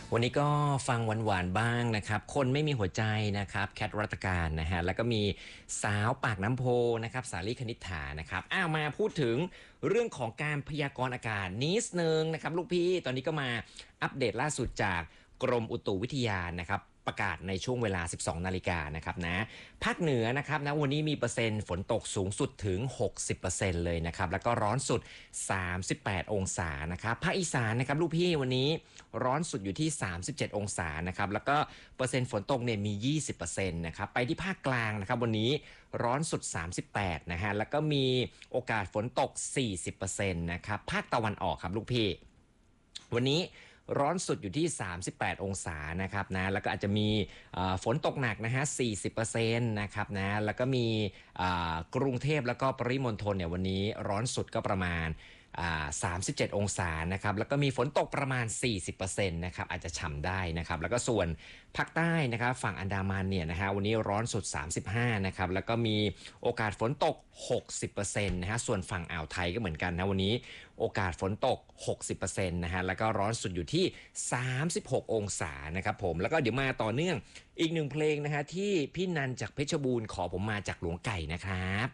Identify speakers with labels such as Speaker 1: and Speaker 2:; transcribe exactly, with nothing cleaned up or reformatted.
Speaker 1: วันนี้ก็ฟังหวานๆบ้างนะครับคนไม่มีหัวใจนะครับแคทรัตการนะฮะแล้วก็มีสาวปากน้ำโพนะครับสาลีคณิษฐานะครับอ้าวมาพูดถึงเรื่องของการพยากรณ์อากาศนิดนึงนะครับลูกพี่ตอนนี้ก็มาอัปเดตล่าสุดจากกรมอุตุวิทยานะครับประกาศในช่วงเวลา สิบสอง นาฬิกานะครับนะภาคเหนือนะครับนะวันนี้มีเปอร์เซ็นต์ฝนตกสูงสุดถึง หกสิบเปอร์เซ็นต์ เลยนะครับแล้วก็ร้อนสุด สามสิบแปด องศานะครับภาคอีสานนะครับลูกพี่วันนี้ร้อนสุดอยู่ที่ สามสิบเจ็ด องศานะครับแล้วก็เปอร์เซ็นต์ฝนตกเนี่ยมี ยี่สิบเปอร์เซ็นต์ นะครับไปที่ภาคกลางนะครับวันนี้ร้อนสุด สามสิบแปด นะฮะแล้วก็มีโอกาสฝนตก สี่สิบเปอร์เซ็นต์ นะครับภาคตะวันออกครับลูกพี่วันนี้ร้อนสุดอยู่ที่ สามสิบแปด องศานะครับนะแล้วก็อาจจะมีฝนตกหนักนะฮะ สี่สิบเปอร์เซ็นต์ นะครับนะแล้วก็มีกรุงเทพแล้วก็ปริมณฑลเนี่ยวันนี้ร้อนสุดก็ประมาณสามสิบเจ็ด องศานะครับแล้วก็มีฝนตกประมาณ สี่สิบเปอร์เซ็นต์ นะครับอาจจะฉ่ำได้นะครับแล้วก็ส่วนภาคใต้นะครับฝั่งอันดามันเนี่ยนะฮะวันนี้ร้อนสุด สามสิบห้า นะครับแล้วก็มีโอกาสฝนตก หกสิบเปอร์เซ็นต์ นะฮะส่วนฝั่งอ่าวไทยก็เหมือนกันนะวันนี้โอกาสฝนตก หกสิบเปอร์เซ็นต์ นะฮะแล้วก็ร้อนสุดอยู่ที่ สามสิบหก องศานะครับผมแล้วก็เดี๋ยวมาต่อเนื่องอีกหนึ่งเพลงนะฮะที่พี่นันจากเพชรบูรณ์ขอผมมาจากหลวงไก่นะครับ